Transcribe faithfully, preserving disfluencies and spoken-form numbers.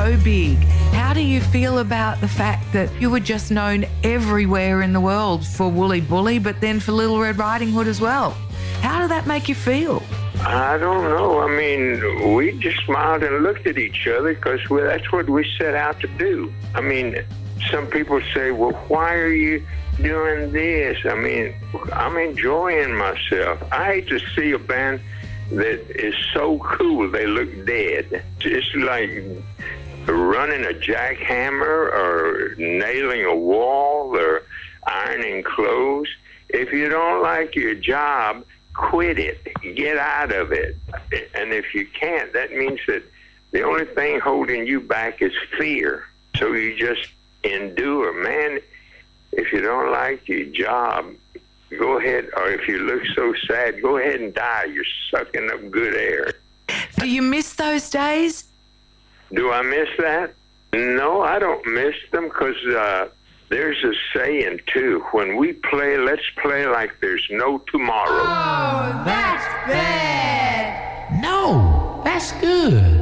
so big. How do you feel about the fact that you were just known everywhere in the world for Woolly Bully, but then for Little Red Riding Hood as well? How did that make you feel? I don't know. I mean, we just smiled and looked at each other because that's what we set out to do. I mean, some people say, well, why are you doing this? I mean, I'm enjoying myself. I hate to see a band that is so cool they look dead. It's like running a jackhammer or nailing a wall or ironing clothes. If you don't like your job, quit it. Get out of it. And if you can't, that means that the only thing holding you back is fear. So you just endure. Man, if you don't like your job, go ahead, or if you look so sad, go ahead and die. You're sucking up good air. Do you miss those days? Do I miss that? No, I don't miss them because uh, there's a saying, too. When we play, let's play like there's no tomorrow. Oh, that's bad. No, that's good.